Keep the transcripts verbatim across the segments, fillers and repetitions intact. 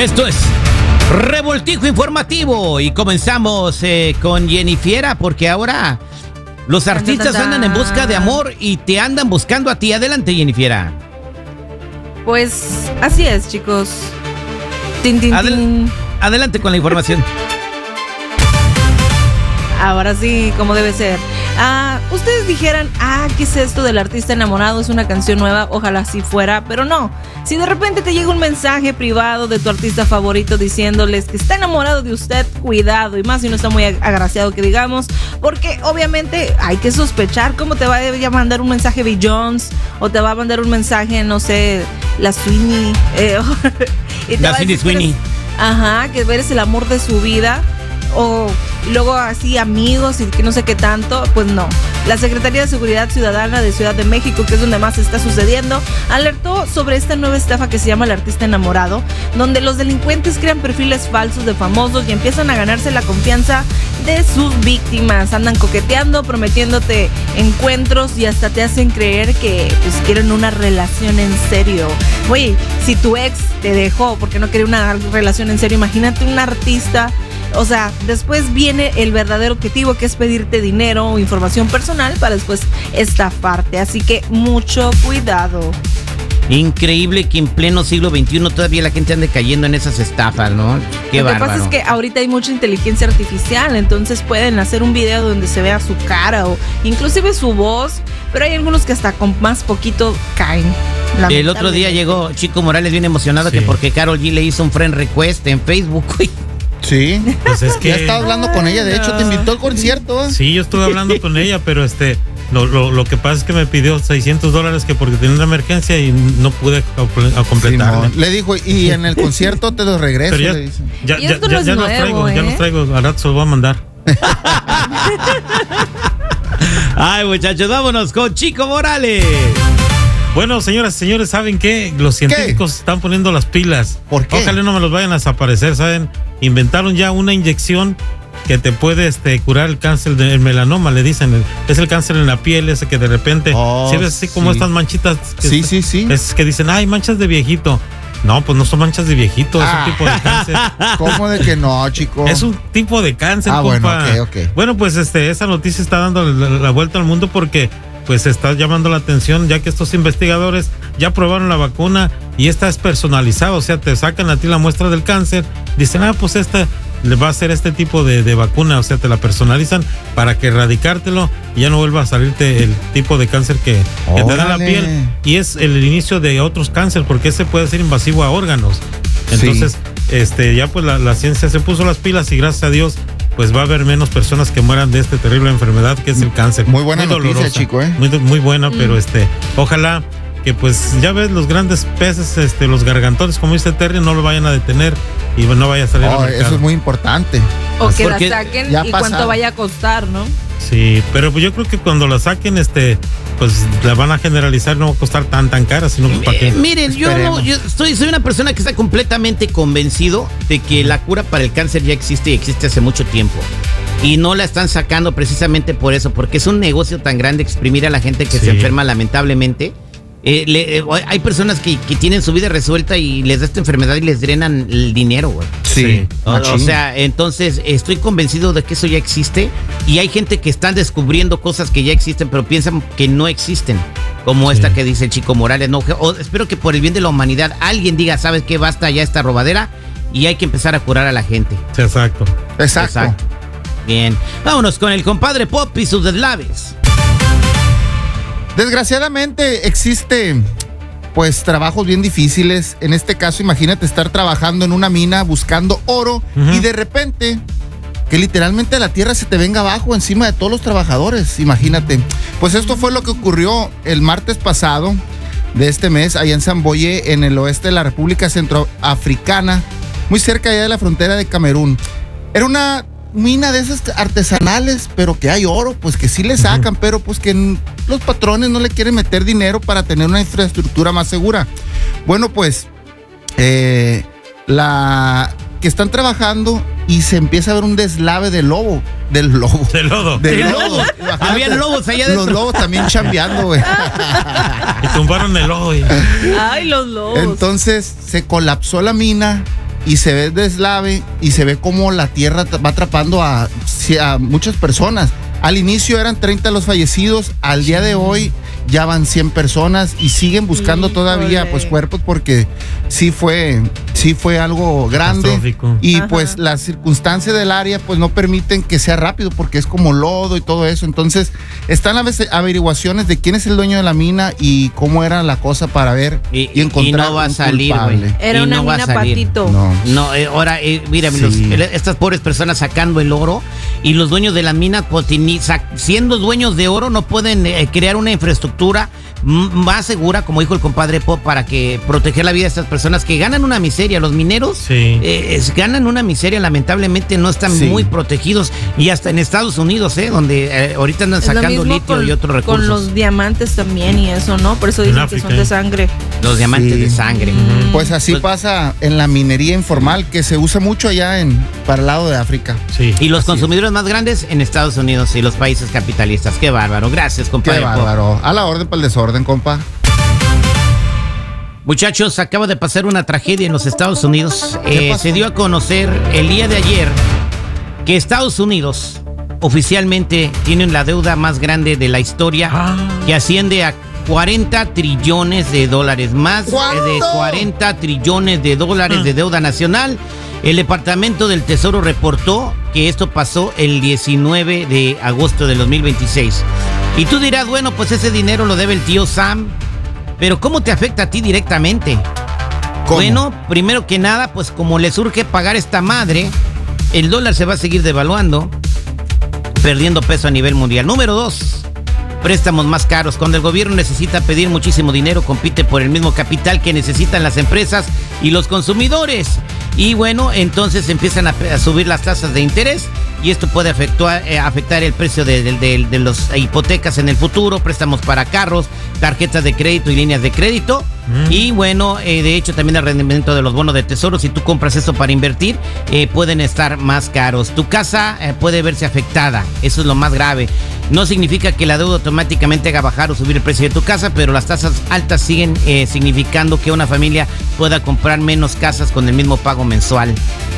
Esto es Revoltijo Informativo y comenzamos eh, con Jennifiera, porque ahora los artistas andan en busca de amor y te andan buscando a ti. Adelante, Jennifiera. Pues así es, chicos. Tin, tin, Adel- tin. Adelante con la información. Ahora sí, como debe ser. Ah, ustedes dijeran, ah, ¿qué es esto del artista enamorado? Es una canción nueva, ojalá así fuera, pero no. Si de repente te llega un mensaje privado de tu artista favorito diciéndoles que está enamorado de usted, cuidado, y más si no está muy agraciado que digamos, porque obviamente hay que sospechar. ¿Cómo te va a mandar un mensaje Beyoncé? O te va a mandar un mensaje, no sé, la Sweeney. Eh, y te La va a Cindy decir que eres- Sweeney. Ajá, que eres el amor de su vida. O luego así amigos y que no sé qué tanto. Pues no. La Secretaría de Seguridad Ciudadana de Ciudad de México, que es donde más está sucediendo, alertó sobre esta nueva estafa que se llama el artista enamorado, donde los delincuentes crean perfiles falsos de famosos y empiezan a ganarse la confianza de sus víctimas. Andan coqueteando, prometiéndote encuentros y hasta te hacen creer que pues quieren una relación en serio. Oye, si tu ex te dejó porque no quería una relación en serio, imagínate un artista. O sea, después viene el verdadero objetivo, que es pedirte dinero o información personal para después estafarte. Así que mucho cuidado. Increíble que en pleno siglo veintiuno todavía la gente ande cayendo en esas estafas, ¿no? Qué Lo que bárbaro. pasa es que ahorita hay mucha inteligencia artificial, entonces pueden hacer un video donde se vea su cara o inclusive su voz, pero hay algunos que hasta con más poquito caen. El otro día llegó Chico Morales bien emocionado, Sí. que porque Karol G le hizo un friend request en Facebook, güey. Sí, Pues es que... ya estaba hablando con ella, de hecho te invitó al concierto. ¿eh? Sí, yo estuve hablando con ella, pero este, lo, lo, lo que pasa es que me pidió seiscientos dólares que porque tenía una emergencia y no pude comple- a completarle. Simón. Le dijo, y en el concierto te los regreso, Pero ya, le dice. ya, Y ya, esto ya, no es ya los nuevo, traigo, ya ¿eh? los traigo, al rato se los voy a mandar. Ay, muchachos, vámonos con Chico Morales. Bueno, señoras y señores, ¿saben qué? Los científicos están poniendo las pilas. ¿Por qué? Ojalá no me los vayan a desaparecer, ¿saben? Inventaron ya una inyección que te puede este, curar el cáncer del melanoma, le dicen. El- es el cáncer en la piel, ese que de repente, Oh, ¿sí ves así como sí. estas manchitas? Que Sí, sí, sí. Es que dicen, ay, manchas de viejito. No, pues no son manchas de viejito, es Ah. un tipo de cáncer. ¿Cómo de que no, chico? Es un tipo de cáncer, Ah, bueno, compa. ok, ok. Bueno, pues este, esa noticia está dando la, la vuelta al mundo porque pues está llamando la atención, ya que estos investigadores ya probaron la vacuna y esta es personalizada, o sea, te sacan a ti la muestra del cáncer, dicen, ah, pues esta le va a hacer este tipo de, de vacuna, o sea, te la personalizan para que erradicártelo y ya no vuelva a salirte el tipo de cáncer que, que te da en la Órale. piel, y es el inicio de otros cánceres porque ese puede ser invasivo a órganos. Entonces, Sí. este, ya pues la, la ciencia se puso las pilas y gracias a Dios pues va a haber menos personas que mueran de esta terrible enfermedad que es el cáncer. Muy buena noticia, dolorosa, chico, ¿eh? Muy, muy buena, Mm. pero este, ojalá que pues ya ves los grandes peces, este, los gargantones, como dice Terry, no lo vayan a detener y no vaya a salir Oh, al mercado. eso es muy importante. O que la Porque saquen ya ha y cuánto pasado. vaya a costar, ¿no? Sí, pero pues yo creo que cuando la saquen, este, pues la van a generalizar, no va a costar tan tan cara, sino pues para Eh, qué. miren, yo, no, Esperemos. yo estoy, soy una persona que está completamente convencido de que la cura para el cáncer ya existe y existe hace mucho tiempo. Y no la están sacando precisamente por eso, porque es un negocio tan grande exprimir a la gente que Sí. se enferma lamentablemente. Eh, le- eh, hay personas que, que tienen su vida resuelta y les da esta enfermedad y les drenan el dinero, güey. Sí. O, o machín. sea, entonces estoy convencido de que eso ya existe y hay gente que está descubriendo cosas que ya existen, pero piensan que no existen, como Sí. esta que dice el Chico Morales. No, o espero que por el bien de la humanidad alguien diga, ¿sabes qué? Basta ya esta robadera y hay que empezar a curar a la gente. Sí, exacto. Exacto. Exacto. Bien, vámonos con el compadre Pop y sus deslaves. Desgraciadamente existe pues trabajos bien difíciles. En este caso, imagínate estar trabajando en una mina buscando oro Ujú. y de repente que literalmente la tierra se te venga abajo encima de todos los trabajadores. Imagínate. Pues esto fue lo que ocurrió el martes pasado de este mes allá en Zamboye, en el oeste de la República Centroafricana, muy cerca allá de la frontera de Camerún. Era una mina de esas artesanales, pero que hay oro, pues que sí le sacan, pero pues que n- los patrones no le quieren meter dinero para tener una infraestructura más segura. Bueno, pues eh, la que están trabajando y se empieza a ver un deslave de lobo, del lobo. De lodo. Del Del lobo. lobo. Imagínate, Habían lobos allá Los adentro. lobos también chambeando, güey. Y tumbaron el lodo. y- Ay, los lobos. Entonces se colapsó la mina y se ve deslave y se ve como la tierra va atrapando a, a muchas personas. Al inicio eran treinta los fallecidos, al día de hoy ya van cien personas y siguen buscando Híjole. todavía pues cuerpos porque sí fue, sí fue algo grande Catastrófico. y Ajá. pues las circunstancias del área pues no permiten que sea rápido porque es como lodo y todo eso. Entonces están las averiguaciones de quién es el dueño de la mina y cómo era la cosa para ver y, Y, y encontrar no va a un salir, culpable. güey. Era Y una no va a mina salir. patito. No. No, eh, ahora, eh, mira, Sí. los- el- estas pobres personas sacando el oro y los dueños de las minas, pues, ni sac- siendo dueños de oro, no pueden eh, crear una infraestructura m- más segura, como dijo el compadre Pop, para que proteger la vida de estas personas que ganan una miseria. Los mineros Sí. eh, es- ganan una miseria, lamentablemente no están Sí. muy protegidos y hasta en Estados Unidos, eh, donde eh, ahorita andan Es lo sacando mismo litio con, y otros recursos. con los diamantes también y eso, ¿no? Por eso En dicen que África, son de ¿eh? sangre. Los diamantes Sí. de sangre. Pues así Pues- pasa en la minería informal que se usa mucho allá en para el lado de África. Sí. Y los Así consumidores más grandes en Estados Unidos y los países capitalistas. Qué bárbaro. Gracias, compadre Qué Pop. bárbaro. A la orden para el desorden, compa. Muchachos, acaba de pasar una tragedia en los Estados Unidos. ¿Qué Eh, pasó? se dio a conocer el día de ayer que Estados Unidos oficialmente tiene la deuda más grande de la historia, Ah. que asciende a cuarenta trillones de dólares. Más ¿Cuánto? de cuarenta trillones de dólares Ah. de deuda nacional. El Departamento del Tesoro reportó que esto pasó el diecinueve de agosto de dos mil veintiséis. Y tú dirás, bueno, pues ese dinero lo debe el tío Sam. Pero ¿cómo te afecta a ti directamente? ¿Cómo? Bueno, primero que nada, pues como le surge pagar esta madre, el dólar se va a seguir devaluando, perdiendo peso a nivel mundial. Número dos, préstamos más caros. Cuando el gobierno necesita pedir muchísimo dinero, compite por el mismo capital que necesitan las empresas y los consumidores. Y bueno, entonces empiezan a, a subir las tasas de interés y esto puede afectuar, eh, afectar el precio de, de, de, de las hipotecas en el futuro, préstamos para carros, tarjetas de crédito y líneas de crédito. Mm. Y bueno, eh, de hecho también el rendimiento de los bonos de tesoro, si tú compras esto para invertir, eh, pueden estar más caros. Tu casa eh, puede verse afectada, eso es lo más grave. No significa que la deuda automáticamente haga bajar o subir el precio de tu casa, pero las tasas altas siguen eh, significando que una familia pueda comprar menos casas con el mismo pago mensual.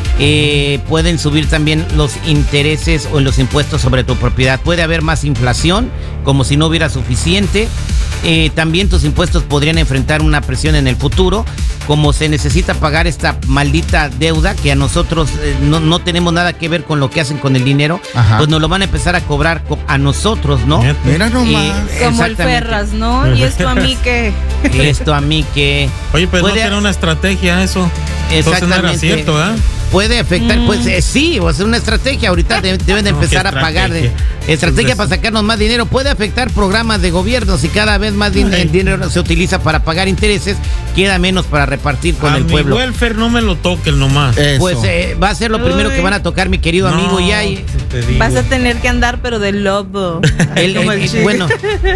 Eh, pueden subir también los intereses o los impuestos sobre tu propiedad. Puede haber más inflación, como si no hubiera suficiente. Eh, también tus impuestos podrían enfrentar una presión en el futuro, como se necesita pagar esta maldita deuda que a nosotros eh, no, no tenemos nada que ver con lo que hacen con el dinero. Ajá. Pues nos lo van a empezar a cobrar co- a nosotros, ¿no? Neta. Mira nomás. Eh, Como el exactamente. Ferras, ¿no? Y esto a mí que... Esto a mí que... Oye, pues puede- no tiene una estrategia eso. Entonces no era Exactamente. cierto, ¿ah? Puede afectar, pues eh, sí, o sea, una estrategia. Ahorita de- deben de No, empezar ¿qué a pagar de, estrategia? estrategia Entonces- para sacarnos más dinero. Puede afectar programas de gobierno. Si cada vez más din- Ay. el dinero se utiliza para pagar intereses, queda menos para repartir con a el mi pueblo. welfare no me lo toquen nomás. Eso. Pues eh, va a ser lo primero Uy. que van a tocar, mi querido No, amigo. Y hay, te digo. Vas a tener que andar, pero de lobo. el- Como el- el el- chico. bueno,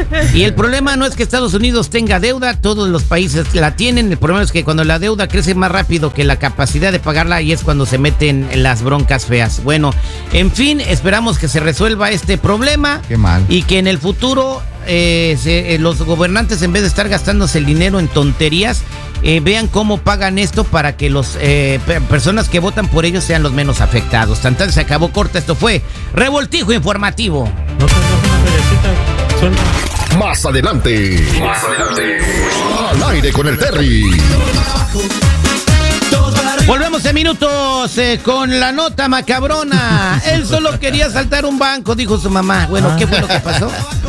y el problema no es que Estados Unidos tenga deuda, todos los países la tienen. El problema es que cuando la deuda crece más rápido que la capacidad de pagarla, ahí es cuando se meten en las broncas feas. Bueno, en fin, esperamos que se resuelva este problema. Qué mal. Y que en el futuro eh, se- eh, los gobernantes, en vez de estar gastándose el dinero en tonterías, eh, vean cómo pagan esto para que las personas que votan por ellos sean los menos afectados. Tan tan se acabó corta. Esto fue Revoltijo Informativo. No te das una feriecita. Suelta. Más adelante. Más adelante. Al aire con el Terry. Volvemos en minutos eh, con la nota macabrona. Él solo quería saltar un banco, dijo su mamá. Bueno, ¿qué fue lo que pasó?